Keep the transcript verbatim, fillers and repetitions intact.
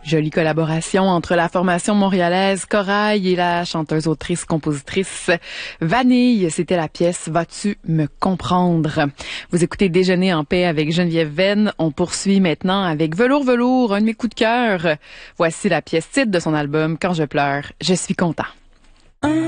Jolie collaboration entre la formation montréalaise Corail et la chanteuse, autrice, compositrice Vanille. C'était la pièce Vas-tu me comprendre? Vous écoutez Déjeuner en paix avec Geneviève Venn. On poursuit maintenant avec Velours Velours, un de mes coups de cœur. Voici la pièce titre de son album Quand je pleure, je suis content.